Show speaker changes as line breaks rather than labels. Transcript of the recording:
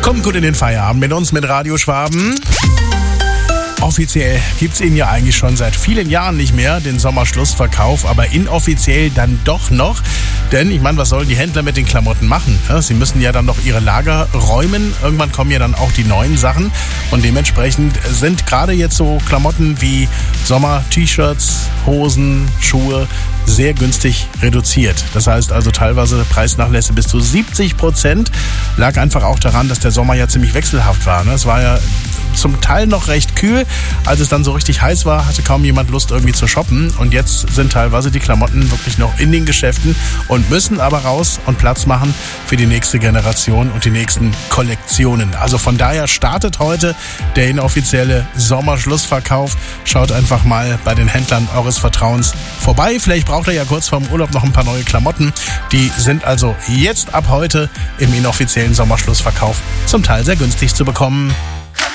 Kommt gut in den Feierabend mit uns, mit Radio Schwaben. Offiziell gibt's ihn ja eigentlich schon seit vielen Jahren nicht mehr, den Sommerschlussverkauf, aber inoffiziell dann doch noch. Denn, ich meine, was sollen die Händler mit den Klamotten machen? Sie müssen ja dann noch ihre Lager räumen. Irgendwann kommen ja dann auch die neuen Sachen. Und dementsprechend sind gerade jetzt so Klamotten wie Sommer-T-Shirts, Hosen, Schuhe sehr günstig reduziert. Das heißt also teilweise Preisnachlässe bis zu 70%. Lag einfach auch daran, dass der Sommer ja ziemlich wechselhaft war. Es war ja zum Teil noch recht kühl. Als es dann so richtig heiß war, hatte kaum jemand Lust irgendwie zu shoppen. Und jetzt sind teilweise die Klamotten wirklich noch in den Geschäften und müssen aber raus und Platz machen für die nächste Generation und die nächsten Kollektionen. Also von daher startet heute der inoffizielle Sommerschlussverkauf. Schaut einfach mal bei den Händlern eures Vertrauens vorbei. Vielleicht braucht ihr ja kurz vorm Urlaub noch ein paar neue Klamotten. Die sind also jetzt ab heute im inoffiziellen Sommerschlussverkauf zum Teil sehr günstig zu bekommen.